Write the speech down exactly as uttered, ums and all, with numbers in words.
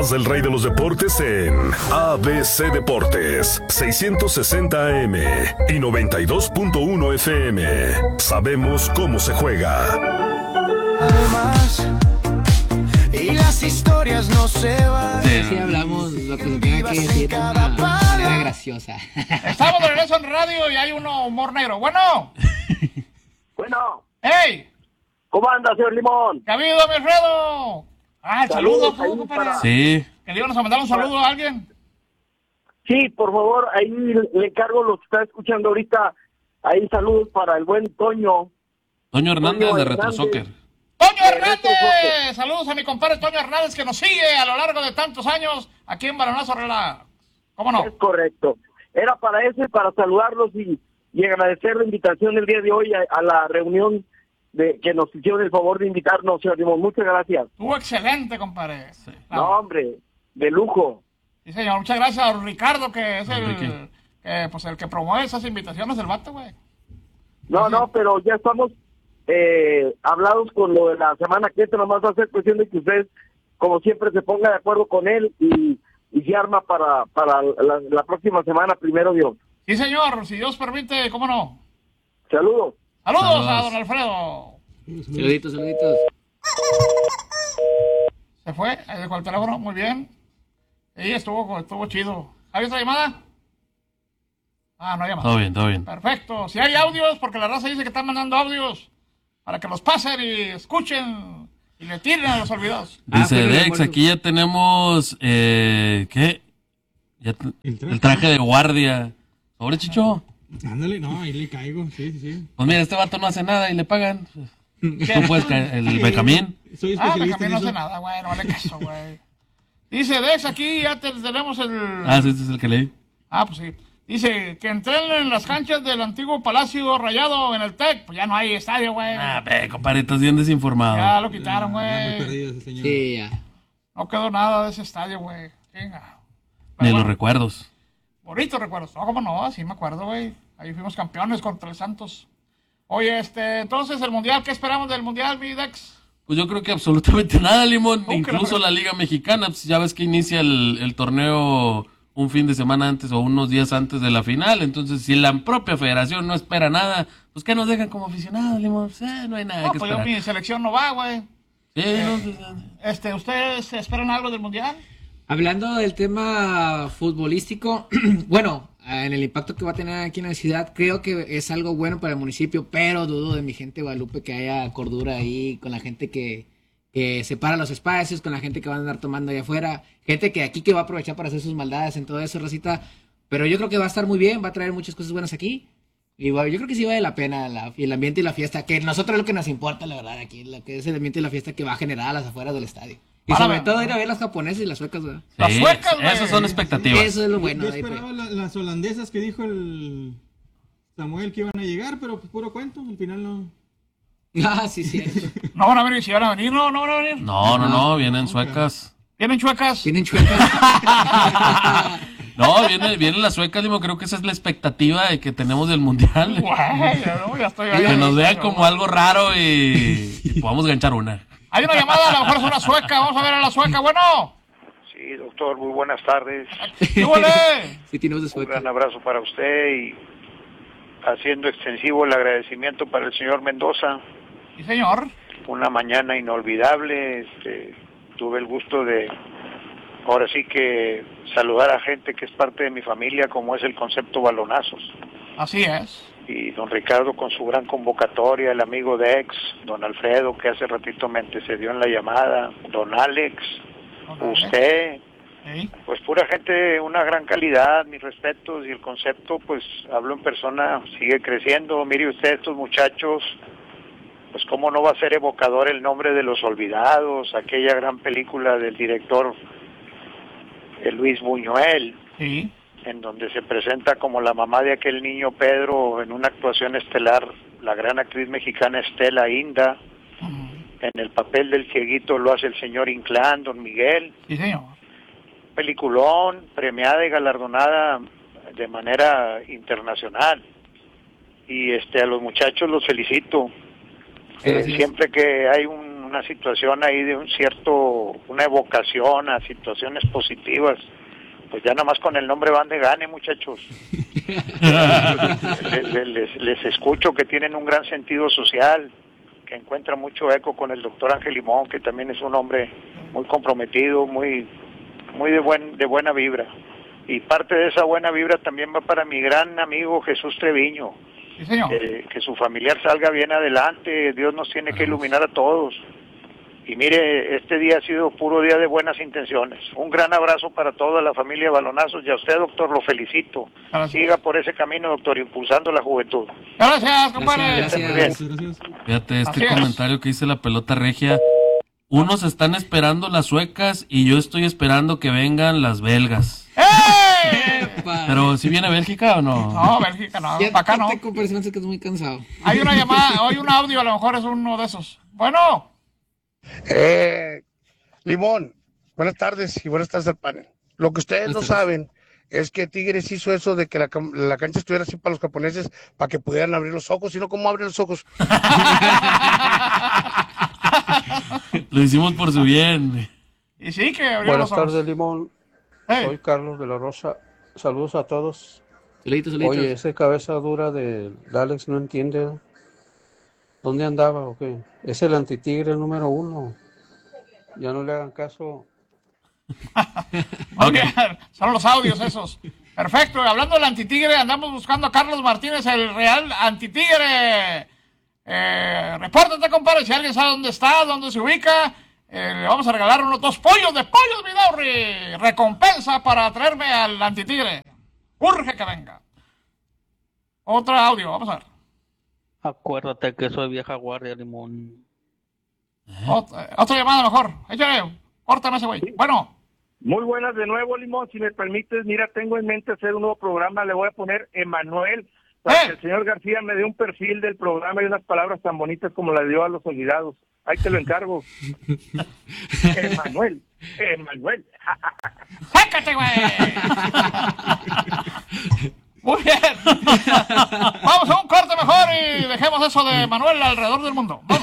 más del rey de los deportes en A B C Deportes, seiscientos sesenta A M y noventa y dos punto uno F M. Sabemos cómo se juega. Además, y las historias no se van. Sí, sí hablamos lo que se tenga que decir de una manera graciosa. Estamos de regreso en radio y hay uno humor negro. Bueno. Bueno. ¡Ey! ¿Cómo anda, señor Limón? ¿Qué ha habido, mi Alfredo? Ah, el saludo, saludo, para... Sí. ¿Que le íbamos a mandar un saludo a alguien? Sí, por favor, ahí le encargo lo que está escuchando ahorita. Ahí saludos para el buen Toño. Toño Hernández Toño de Hernández. Retro Soccer. ¡Toño Hernández! Saludos a mi compadre Toño Hernández, que nos sigue a lo largo de tantos años aquí en Balonazo Relax. ¿Cómo no? Es correcto. Era para eso y para saludarlos y, y agradecer la invitación el día de hoy a, a la reunión de que nos hicieron el favor de invitarnos, señor Limón. Muchas gracias. Estuvo excelente, compadre. Sí. No, hombre, de lujo. Sí, señor. Muchas gracias a Ricardo, que es el, eh, pues el que promueve esas invitaciones del vato, güey. No, no, pero ya estamos eh, hablados con lo de la semana que entra. Nomás va a ser cuestión de que usted, como siempre, se ponga de acuerdo con él y, y se arma para, para la, la próxima semana, primero Dios. Sí, señor. Si Dios permite, ¿cómo no? Saludos. Saludos, Saludos a don Alfredo. Saluditos, saluditos. Se fue, ahí dejó el teléfono, muy bien. Sí, estuvo, estuvo chido. ¿Hay otra llamada? Ah, no hay llamada. Todo bien, todo bien. Perfecto. Si hay audios, porque la raza dice que están mandando audios para que los pasen y escuchen y le tiren a los olvidados. Dice Ah, Dex, aquí ya tenemos, eh, ¿qué? Ya t- ¿El, traje? el traje de guardia. ¿Sobre, Chicho? Ándale, no, ahí le caigo, sí, sí, sí. Pues mira, este vato no hace nada y le pagan. Tú puedes caer, el Benjamín. Soy Ah, especialista Benjamín en no eso. hace nada, güey, no vale caso, güey. Dice Dex, aquí ya te- tenemos el... Ah, sí, este es el que leí. Ah, pues sí. Dice que entrenen en las canchas del antiguo Palacio Rayado en el TEC. Pues ya no hay estadio, güey. Ah, ve, compadre, estás bien desinformado. Ya lo quitaron, Ah, muy güey. perdido ese señor. Sí, ya. No quedó nada de ese estadio, güey. Venga. Ni Pero los bueno, recuerdos. bonitos recuerdos. No, cómo no, sí me acuerdo, güey. Ahí fuimos campeones contra el Santos. Oye, este, entonces el Mundial, ¿qué esperamos del Mundial, mi Dex? Pues yo creo que absolutamente nada, Limón. ¿Cómo que Incluso no? la Liga Mexicana, pues ya ves que inicia el, el torneo un fin de semana antes o unos días antes de la final. Entonces, si la propia federación no espera nada, pues ¿qué nos dejan como aficionados, Limón? Pues, eh, no hay nada No, que pues yo, esperar. mi selección no va, güey. Sí, no, pues, eh. Este, ¿ustedes esperan algo del Mundial? Hablando del tema futbolístico, bueno, en el impacto que va a tener aquí en la ciudad, creo que es algo bueno para el municipio, pero dudo de mi gente de Guadalupe que haya cordura ahí con la gente que, que separa los espacios, con la gente que va a andar tomando allá afuera, gente que aquí que va a aprovechar para hacer sus maldades en todo eso, Rosita, pero yo creo que va a estar muy bien, va a traer muchas cosas buenas aquí. Y bueno, yo creo que sí vale la pena la- el ambiente y la fiesta, que nosotros es lo que nos importa, la verdad, aquí, lo que es el ambiente y la fiesta que va a generar a las afueras del estadio. Y Para sobre ver. todo ir a ver las japonesas y las suecas, ¿verdad? Las Sí, suecas, güey. esas son expectativas. Eso es lo bueno Yo de ahí, pues. esperaba la- las holandesas que dijo el Samuel que iban a llegar, pero pues puro cuento, al final no. Ah, sí, sí. No van a venir, si van a venir, no, no van a venir. No, no, no, vienen suecas. ¿Vienen chuecas? Tienen chuecas. No, vienen, vienen las suecas, Limón. Creo que esa es la expectativa de que tenemos del Mundial. Güey, no, ya estoy ahí. Que nos vean como algo raro y, y podamos ganchar una. Hay una llamada, a lo mejor es una sueca. Vamos a ver a la sueca. Bueno. Sí, doctor, muy buenas tardes. ¿Qué huele? Sí, tenemos de Un sueca. gran abrazo para usted y haciendo extensivo el agradecimiento para el señor Mendoza. Sí, señor. Una mañana inolvidable. Este, tuve el gusto de, ahora sí que saludar a gente que es parte de mi familia, como es el concepto Balonazos. Así es. Y don Ricardo con su gran convocatoria, el amigo Dex, don Alfredo, que hace ratito me antecedió en la llamada, don Alex, Don Alex. usted, Sí. pues pura gente, una gran calidad, mis respetos, y el concepto, pues hablo en persona, sigue creciendo. Mire usted, estos muchachos, pues cómo no va a ser evocador el nombre de Los Olvidados, aquella gran película del director eh, Luis Buñuel, Sí. en donde se presenta como la mamá de aquel niño Pedro en una actuación estelar, la gran actriz mexicana Estela Inda. En el papel del cieguito lo hace el señor Inclán, don Miguel. Sí, señor. Peliculón, premiada y galardonada de manera internacional. Y este a los muchachos los felicito. Eh, Gracias. siempre que hay un una situación ahí de un cierto, una evocación a situaciones positivas. Pues ya nada más con el nombre van de gane, muchachos. les, les, les escucho que tienen un gran sentido social, que encuentra mucho eco con el doctor Ángel Limón, que también es un hombre muy comprometido, muy muy de buen de buena vibra. Y parte de esa buena vibra también va para mi gran amigo Jesús Treviño. Sí, señor. Eh, que su familiar salga bien adelante, Dios nos tiene que iluminar a todos. Y mire, este día ha sido puro día de buenas intenciones. Un gran abrazo para toda la familia Balonazos y a usted, doctor, lo felicito. Gracias. Siga por ese camino, doctor, impulsando la juventud. Gracias, compadre. Gracias, gracias. Gracias. Fíjate, este Así comentario es. que dice la pelota regia. Unos están esperando las suecas y yo estoy esperando que vengan las belgas. ¡Eh! Pero si viene Bélgica o no? No, Bélgica no, para acá no. Con personas que es muy cansado. Hay una llamada, hay un audio, a lo mejor es uno de esos. Bueno. Eh, Limón, buenas tardes y buenas tardes al panel. Lo que ustedes no saben es que Tigres hizo eso de que la, la cancha estuviera así para los japoneses, para que pudieran abrir los ojos, sino cómo abren los ojos. Lo hicimos por su bien. Y sí que abrió Buenas los ojos. tardes, Limón. Hey. Soy Carlos de la Rosa. Saludos a todos. Solitos, solitos. Oye, ese cabeza dura de Alex no entiende. ¿Dónde andaba o qué? Es el antitigre número uno. Ya no le hagan caso. Muy bien, son los audios esos. Perfecto, hablando del antitigre, andamos buscando a Carlos Martínez, el real antitigre. Eh, repórtate, compadre, si alguien sabe dónde está, dónde se ubica. Eh, le vamos a regalar unos dos pollos de pollos Vidaurri. Recompensa para traerme al antitigre. Urge que venga. Otro audio, vamos a ver. Acuérdate que soy vieja guardia, Limón. Otra, otra llamada mejor. Échale, córtame ese güey. Bueno. Muy buenas de nuevo, Limón. Si me permites, mira, tengo en mente hacer un nuevo programa. Le voy a poner Emanuel, para ¿Eh? que el señor García me dé un perfil del programa y unas palabras tan bonitas como la dio a los olvidados. Ahí te lo encargo. Emanuel. Emanuel. ¡Sácate, güey! Muy bien. Vamos a un corte mejor y dejemos eso de Manuel alrededor del mundo. Vamos.